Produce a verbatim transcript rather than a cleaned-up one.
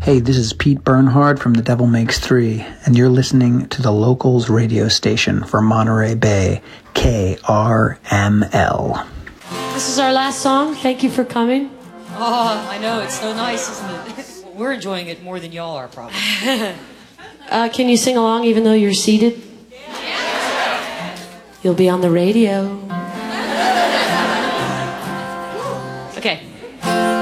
Hey, this is Pete Bernhard from The Devil Makes Three, and you're listening to the Locals radio station for Monterey Bay, K R M L. This is our last song. Thank you for coming. Oh, I know. It's so nice, isn't it? We're enjoying it more than y'all are, probably. uh, can you sing along even though you're seated? You'll be on the radio. Okay.